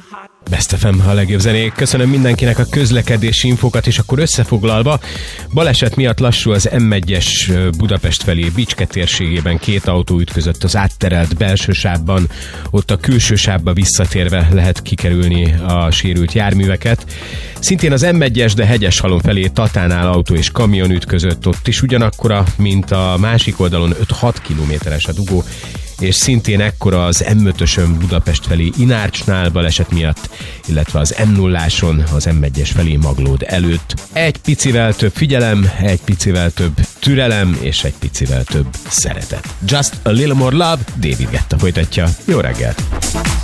Best FM, a legjobb zenék. Köszönöm mindenkinek a közlekedési infokat, és akkor összefoglalva, baleset miatt lassú az M1-es Budapest felé Bicske térségében, 2 autó ütközött az átterelt belső sávban, ott a külső sávba visszatérve lehet kikerülni a sérült járműveket. Szintén az M1-es, de Hegyeshalom felé Tatánál autó és kamion ütközött, ott is ugyanakkora, mint a másik oldalon 5-6 kilométeres a dugó, és szintén ekkora az M5-ösön Budapest felé Inárcsnál baleset miatt, illetve az M0-áson az M1-es felé Maglód előtt. Egy picivel több figyelem, egy picivel több türelem, és egy picivel több szeretet. Just a little more love, David Guetta folytatja. Jó reggelt!